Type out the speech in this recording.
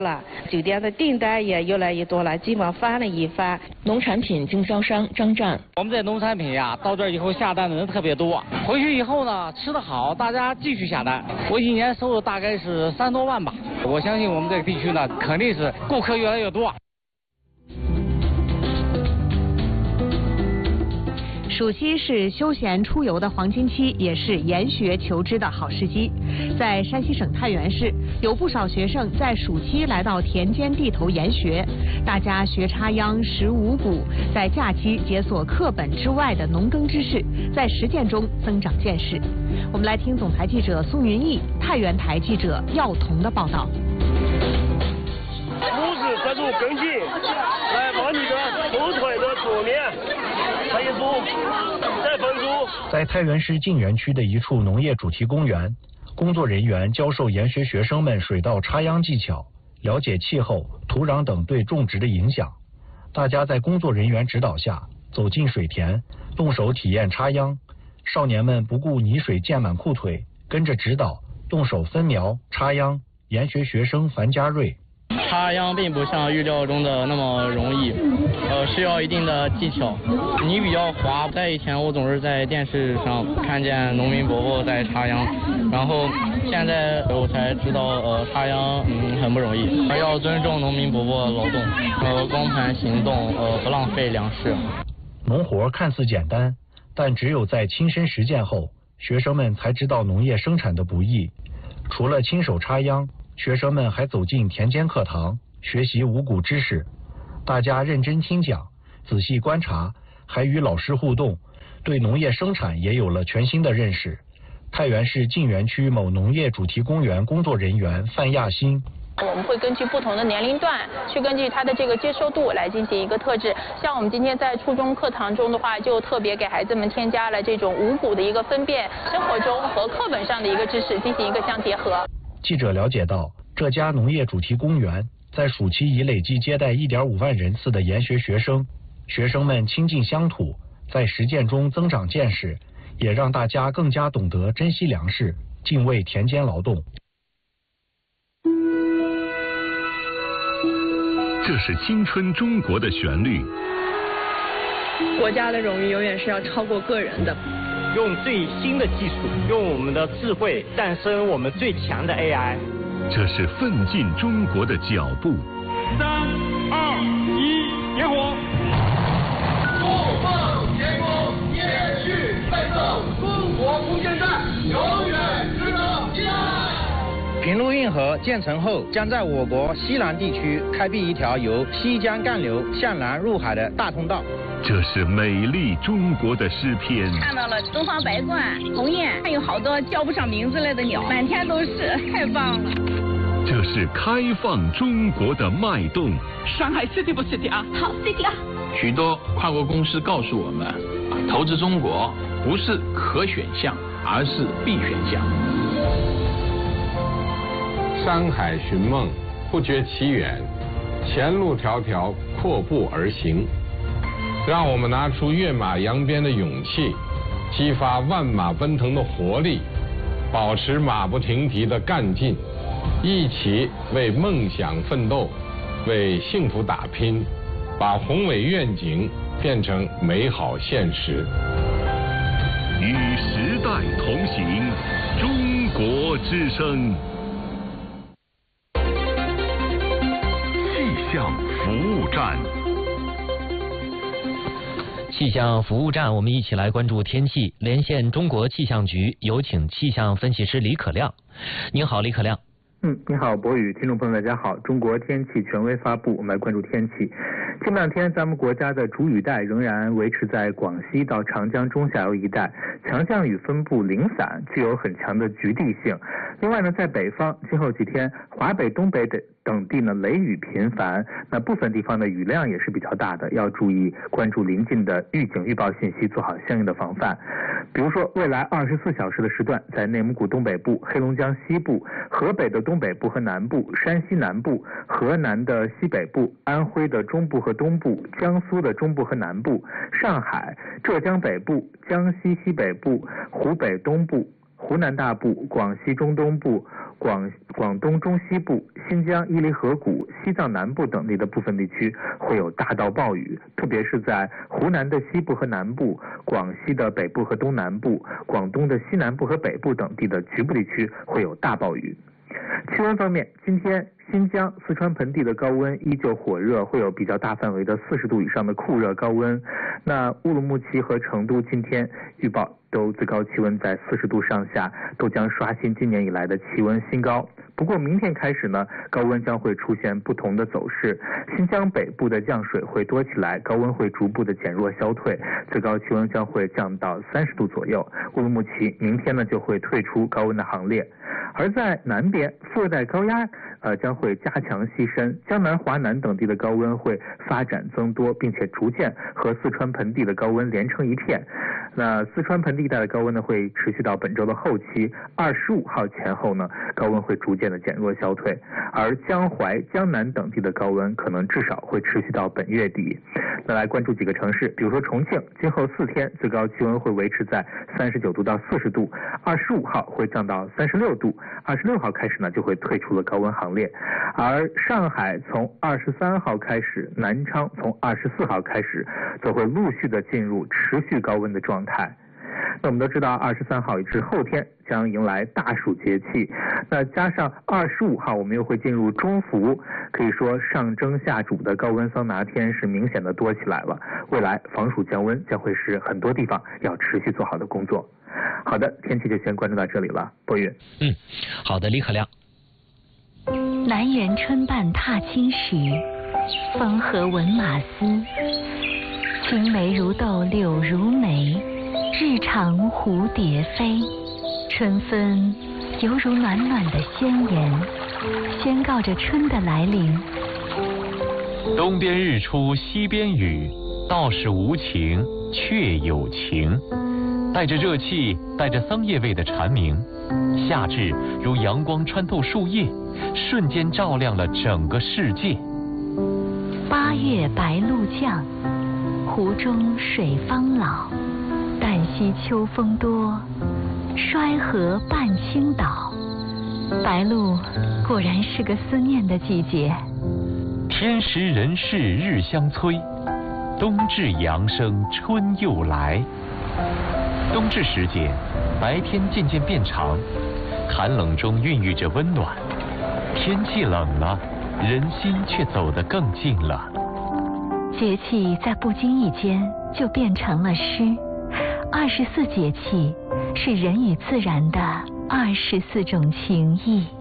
了，酒店的订单也越来越多了，基本上翻了一番。 农产品经销商张战， 我们这农产品呀，到这儿以后下单的人特别多，回去以后呢，吃得好，大家继续下单。我一年收入大概是3多万吧。我相信我们这个地区呢，肯定是顾客越来越多。 暑期是休闲出游的黄金期，也是研学求知的好时机。在山西省太原市，有不少学生在暑期来到田间地头研学，大家学插秧、识五谷，在假期解锁课本之外的农耕知识，在实践中增长见识。我们来听总台记者宋云逸、太原台记者耀彤的报道。 拇指抓住根茎，来往你的后腿的左面拍一组，再分组。 在太原市晋源区的一处农业主题公园，工作人员教授研学学生们水稻插秧技巧，了解气候、土壤等对种植的影响。大家在工作人员指导下走进水田，动手体验插秧。少年们不顾泥水溅满裤腿，跟着指导动手分苗插秧。研学学生樊家瑞。 插秧并不像预料中的那么容易，需要一定的技巧。泥比较滑，在以前我总是在电视上看见农民伯伯在插秧，然后现在我才知道，插秧很不容易，要尊重农民伯伯劳动，光盘行动，不浪费粮食。 农活看似简单，但只有在亲身实践后，学生们才知道农业生产的不易。除了亲手插秧，学生们还走进田间课堂，学习五谷知识。大家认真听讲，仔细观察，还与老师互动，对农业生产也有了全新的认识。太原市晋源区某农业主题公园工作人员范亚新。 我们会根据不同的年龄段，去根据它的这个接受度来进行一个特质。像我们今天在初中课堂中的话，就特别给孩子们添加了这种五谷的一个分辨，生活中和课本上的一个知识进行一个相结合。 记者了解到，这家农业主题公园在暑期已累计接待1.5万人次的研学学生，学生们亲近乡土，在实践中增长见识，也让大家更加懂得珍惜粮食，敬畏田间劳动。 这是青春中国的旋律。 国家的荣誉永远是要超过个人的。 用最新的技术，用我们的智慧诞生我们最强的 AI。 这是奋进中国的脚步。 3、2、1，点火！不放前功，延续奋斗，中国空间站永远值得期待。 平陆运河建成后，将在我国西南地区开辟一条由西江干流向南入海的大通道。 这是美丽中国的诗篇。 看到了东方白鹳、鸿雁，还有好多叫不上名字来的鸟，满天都是，太棒了。 这是开放中国的脉动。 上海 City 不 City 啊？ 好 City 啊！ 许多跨国公司告诉我们，投资中国不是可选项，而是必选项。 山海寻梦，不觉其远，前路迢迢，阔步而行。让我们拿出跃马扬鞭的勇气，激发万马奔腾的活力，保持马不停蹄的干劲，一起为梦想奋斗，为幸福打拼，把宏伟愿景变成美好现实。 与时代同行，中国之声。气象服务站。 气象服务站，我们一起来关注天气。连线中国气象局，有请气象分析师李可亮。您好，李可亮。 你好，博宇，听众朋友大家好。中国天气权威发布，我们来关注天气。近两天，咱们国家的主雨带仍然维持在广西到长江中下游一带，强降雨分布零散，具有很强的局地性。另外呢，在北方，今后几天，华北、东北等地呢雷雨频繁，那部分地方的雨量也是比较大的，要注意关注临近的预警预报信息，做好相应的防范。比如说，未来24小时的时段，在内蒙古东北部、黑龙江西部、河北的东北部和南部、山西南部、河南的西北部、安徽的中部和东部、江苏的中部和南部、上海、浙江北部、江西西北部、湖北东部、 湖南大部、广西中东部、广东中西部、新疆伊犁河谷、西藏南部等地的部分地区会有大到暴雨，特别是在湖南的西部和南部、广西的北部和东南部、广东的西南部和北部等地的局部地区会有大暴雨。气温方面，今天新疆、四川盆地的高温依旧火热，会有比较大范围的40度以上的酷热高温。那乌鲁木齐和成都今天预报都最高气温在40度上下，都将刷新今年以来的气温新高。不过明天开始呢，高温将会出现不同的走势，新疆北部的降水会多起来，高温会逐步的减弱消退，最高气温将会降到30度左右。乌鲁木齐明天呢就会退出高温的行列。而在南边，副热带高压将会加强西伸，江南、华南等地的高温会发展增多，并且逐渐和四川盆地的高温连成一片。那四川盆地一带的高温呢会持续到本周的后期，25号前后呢高温会逐渐的减弱消退，而江淮、江南等地的高温可能至少会持续到本月底。那来关注几个城市，比如说重庆，今后4天最高气温会维持在39度到40度，25号会降到36度，26号开始呢就会退出了高温行列。而上海从23号开始，南昌从24号开始，则会陆续的进入持续高温的状态。那我们都知道23号至后天将迎来大暑节气，那加上25号我们又会进入中伏，可以说上蒸下煮的高温桑拿天是明显的多起来了。未来防暑降温将会是很多地方要持续做好的工作。好的，天气就先关注到这里了，播音。 好的，李可亮。 南园春半踏青时，风和闻马嘶。青梅如豆柳如眉，日长蝴蝶飞。春分犹如暖暖的宣言，宣告着春的来临。 东边日出西边雨，道是无晴却有晴。带着热气，带着桑叶味的蝉鸣，夏至如阳光穿透树叶，瞬间照亮了整个世界。 8月白露降，湖中水方老。旦夕秋风多，衰河半倾倒。白露果然是个思念的季节。 天时人事日相催，冬至阳生春又来。冬至时节，白天渐渐变长，寒冷中孕育着温暖。天气冷了，人心却走得更近了。 节气在不经意间就变成了诗。24节气是人与自然的24种情谊。